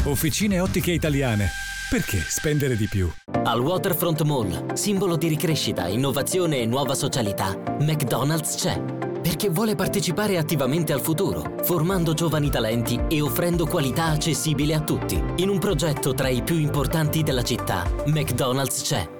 Officine Ottiche Italiane. Perché spendere di più? Al Waterfront Mall, simbolo di ricrescita, innovazione e nuova socialità, McDonald's c'è. Perché vuole partecipare attivamente al futuro, formando giovani talenti e offrendo qualità accessibile a tutti. In un progetto tra i più importanti della città, McDonald's c'è.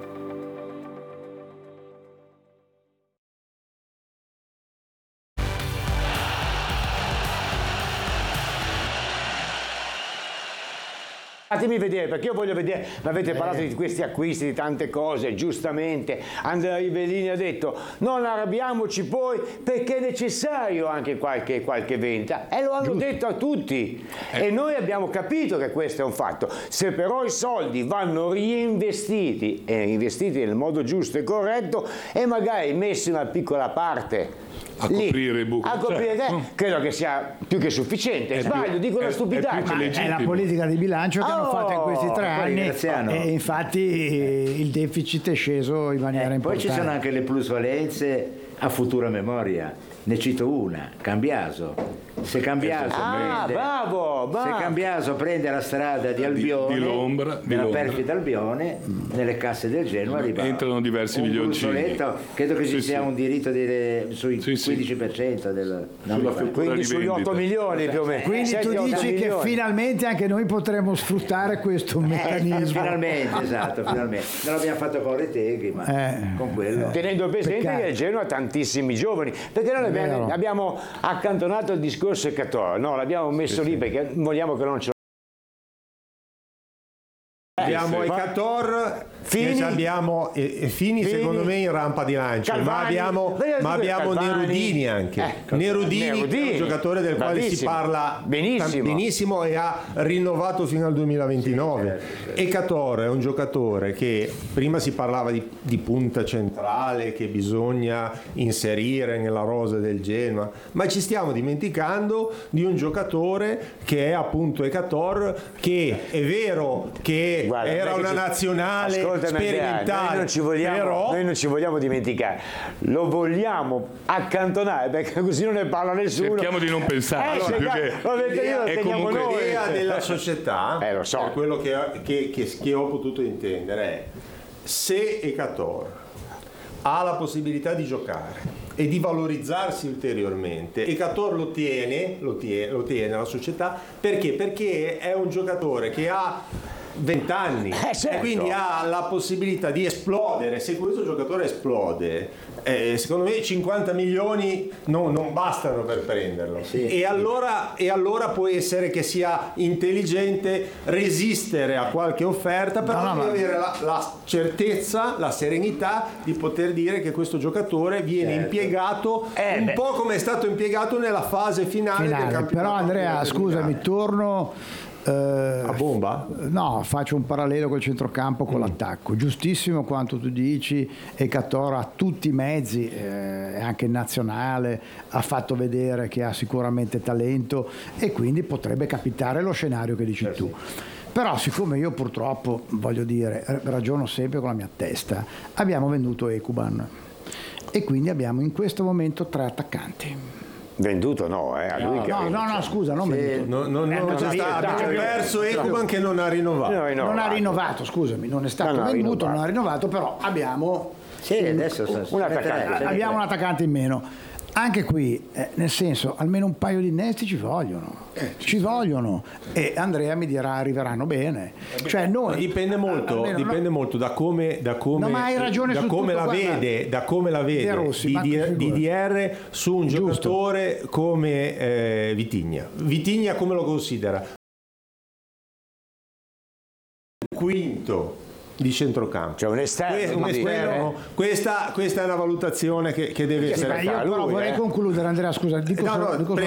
Fatemi vedere, perché io voglio vedere, avete parlato di questi acquisti, di tante cose, giustamente. Andrea Rivellini ha detto, non arrabbiamoci poi perché è necessario anche qualche venta. E lo hanno detto a tutti. E noi abbiamo capito che questo è un fatto. Se però i soldi vanno reinvestiti, e investiti nel modo giusto e corretto, e magari messi in una piccola parte, a coprire i buchi. A coprire credo che sia più che sufficiente. Sbaglio, dico una stupidaggine. È la politica di bilancio che hanno fatto in questi 3 anni e infatti il deficit è sceso in maniera importante. Poi ci sono anche le plusvalenze a futura memoria. Ne cito una, Cambiaso. Se Cambiaso prende la strada di Albione, della perfida Albione, nelle casse del Genoa arriva entrano diversi milioncini. Credo che ci sia un diritto sui 15% quindi sugli 8 milioni più o meno. Quindi tu dici che finalmente anche noi potremo sfruttare questo meccanismo. Finalmente, esatto, finalmente. Non l'abbiamo fatto con Retegui, ma con quello. Tenendo presente che il Genoa ha tantissimi giovani, perché noi abbiamo accantonato il discorso Ecatore, no, l'abbiamo messo lì perché vogliamo che non ce lo abbiamo Ecatore, abbiamo Fini secondo me in rampa di lancio, Calvani, ma abbiamo Nerudini anche. Nerudini è un giocatore del quale si parla benissimo e ha rinnovato fino al 2029. Ecatore è un giocatore che prima si parlava di punta centrale che bisogna inserire nella rosa del Genoa, ma ci stiamo dimenticando di un giocatore che è appunto Ecatore, che è vero che era una nazionale sperimentale, noi non ci vogliamo dimenticare, lo vogliamo accantonare perché così non ne parla nessuno. Cerchiamo di non pensare. L'idea della società, lo so. quello che ho potuto intendere è: se Ecatore ha la possibilità di giocare e di valorizzarsi ulteriormente, Ecatore lo tiene la società perché è un giocatore che ha 20 anni certo. E quindi ha la possibilità di esplodere. Se questo giocatore esplode, secondo me 50 milioni non bastano per prenderlo, e allora può essere che sia intelligente resistere a qualche offerta, però deve avere la certezza, la serenità di poter dire che questo giocatore viene impiegato un po' come è stato impiegato nella fase finale del campionato. Però Andrea, scusami, torno a bomba? No, faccio un parallelo col centrocampo con l'attacco. Giustissimo quanto tu dici, Ecatore ha tutti i mezzi, anche in nazionale ha fatto vedere che ha sicuramente talento e quindi potrebbe capitare lo scenario che dici tu. Però siccome io purtroppo, voglio dire, ragiono sempre con la mia testa, abbiamo venduto Ekuban e quindi abbiamo in questo momento 3 attaccanti. Venduto no, a lui che scusa, non venduto. Abbiamo perso Ekuban che non ha rinnovato. Non ha rinnovato, scusami, non è stato venduto, non ha rinnovato, però abbiamo abbiamo un attaccante in meno. Anche qui, nel senso, almeno un paio di innesti ci vogliono. E Andrea mi dirà arriveranno bene. Cioè noi, dipende molto da come la vede Rossi, DDR su un giocatore come Vitinha come lo considera? Quinto di centrocampo, cioè un esterno. Questa è una valutazione che deve essere fatta. Io però vorrei concludere, Andrea, scusa, dico